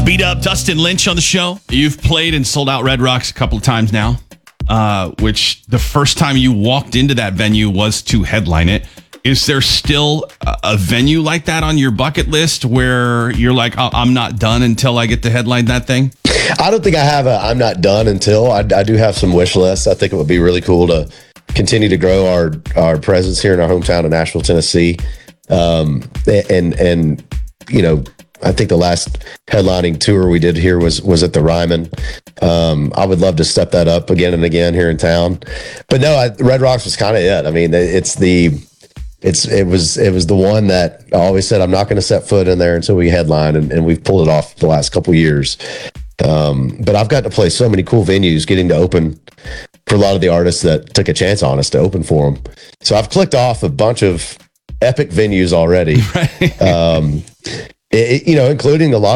Beat Up, Dustin Lynch on the show. You've played and sold out Red Rocks a couple of times now, which the first time you walked into that venue was to headline it. Is there still a venue like that on your bucket list where you're like, oh, I'm not done until I get to headline that thing? I don't think I have I'm not done until. I do have some wish lists. I think it would be really cool to continue to grow our presence here in our hometown of Nashville, Tennessee. And you know, I think the last headlining tour we did here was at the Ryman. I would love to step that up again and again here in town. But no, Red Rocks was kind of it. I mean, it was the one that I always said I'm not going to set foot in there until we headline, and we've pulled it off the last couple of years. But I've got to play so many cool venues, getting to open for a lot of the artists that took a chance on us to open for them. So I've clicked off a bunch of epic venues already. Right. You know, including a lot